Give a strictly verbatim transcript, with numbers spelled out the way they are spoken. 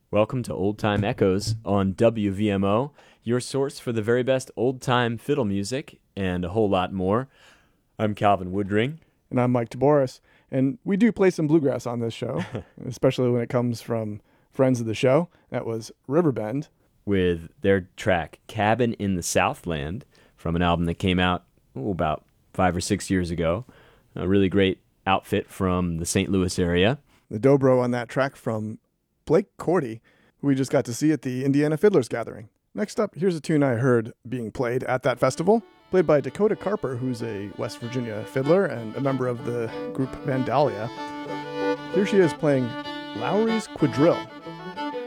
Welcome to Old Time Echoes on W V M O, your source for the very best old time fiddle music and a whole lot more. I'm Calvin Woodring. And I'm Mike Taboris. And we do play some bluegrass on this show, especially when it comes from friends of the show. That was Riverbend. With their track Cabin in the Southland from an album that came out oh, about five or six years ago. A really great outfit from the Saint Louis area. The dobro on that track from Blake Cordy, who we just got to see at the Indiana Fiddlers Gathering. Next up, here's a tune I heard being played at that festival, played by Dakota Carper, who's a West Virginia fiddler and a member of the group Vandalia. Here she is playing Lowry's Quadrille.